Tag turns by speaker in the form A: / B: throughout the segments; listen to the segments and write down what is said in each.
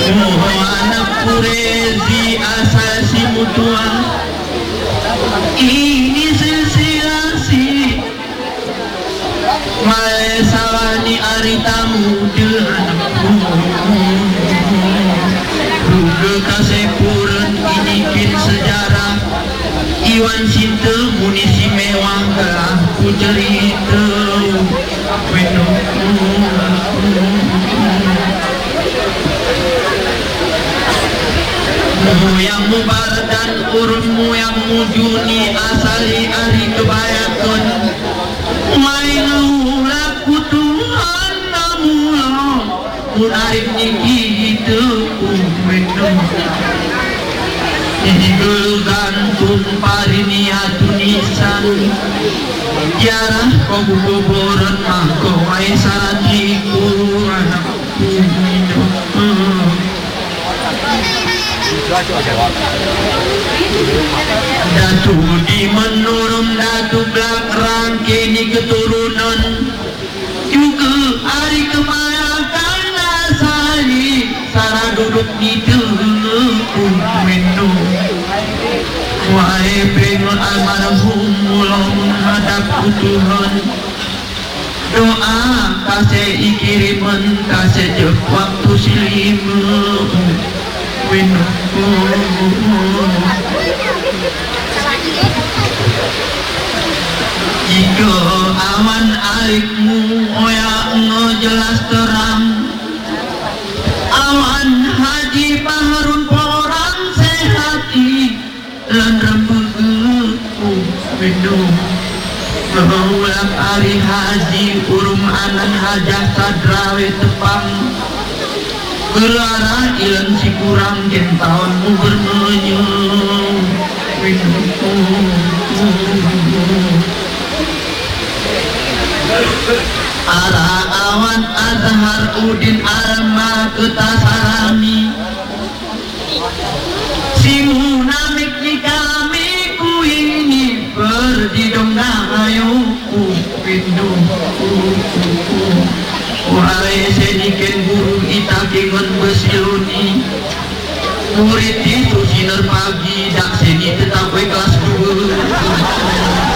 A: anak purezi asasi mutua ini silsilasi maesawani aritamu denganku ruge kasepuren inikin sejarah Iwan Sinta munisi mewah aku cerita weno moyangmu barat dan urun moyangmu juni asali hari kebayakan main laku Tuhan namulah munarik niki weno Igul gantung parinia tunisan Jarah kau boboran mako ai saratiku anakku Datu di menurun datu belak rangke ni keturunan juga hari kemayakan asali sarah duduk di telukku menu wahai pengen almarhum mulau menghadap Tuhan doa kasih ikiriman kasih jep waktu silima menu jika awan alikmu oya ngejelas terang awan haji baharun porang sehati lan rembegeku minum berulang hari haji urum anan hajah sadrawe tepang berara ilan si kurang jen tahunmu bermenyum minum ara awan azhar udin alma ketasarami simu namik ni kami ku ini berdidong ayuku pindu wahai seniken guru itakingan besiluni murid itu sinar pagi dak seni tetap kelas 2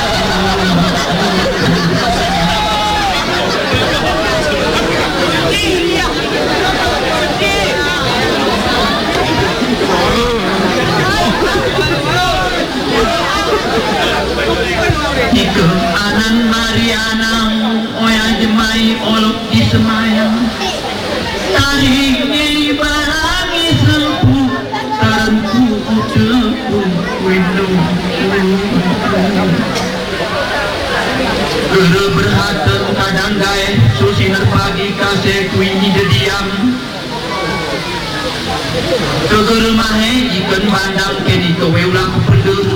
A: Ike anan Mariana oya jemai olok di semayang tarik ni barangi sepu taranku uteku windu gere berhaten kadang gae susinar pagi kasih kuini dediam keger mahe ikan pandang kini kowe ulang penduduk